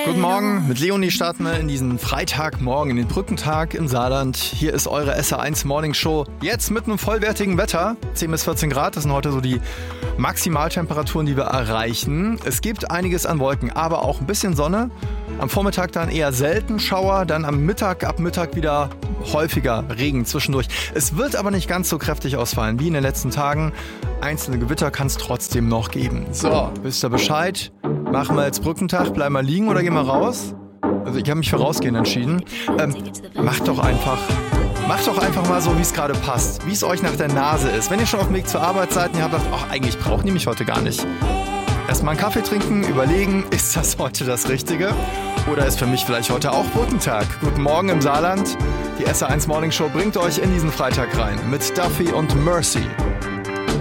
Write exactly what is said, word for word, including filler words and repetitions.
Guten Morgen, mit Leonie starten wir in diesen Freitagmorgen, in den Brückentag im Saarland. Hier ist eure S R eins Morning Show. Jetzt mit einem vollwertigen Wetter, zehn bis vierzehn Grad, das sind heute so die Maximaltemperaturen, die wir erreichen. Es gibt einiges an Wolken, aber auch ein bisschen Sonne. Am Vormittag dann eher selten Schauer, dann am Mittag, ab Mittag wieder häufiger Regen zwischendurch. Es wird aber nicht ganz so kräftig ausfallen wie in den letzten Tagen. Einzelne Gewitter kann es trotzdem noch geben. So, wisst ihr Bescheid? Machen wir jetzt Brückentag, bleiben wir liegen oder gehen wir raus? Also ich habe mich für rausgehen entschieden. Ähm, macht doch einfach, macht doch einfach mal so, wie es gerade passt. Wie es euch nach der Nase ist. Wenn ihr schon auf dem Weg zur Arbeit seid und ihr habt gedacht, ach, eigentlich brauchen die mich heute gar nicht. Erstmal einen Kaffee trinken, überlegen, ist das heute das Richtige? Oder ist für mich vielleicht heute auch Brückentag? Guten Morgen im Saarland. Die S R eins Morning Show bringt euch in diesen Freitag rein mit Duffy und Mercy.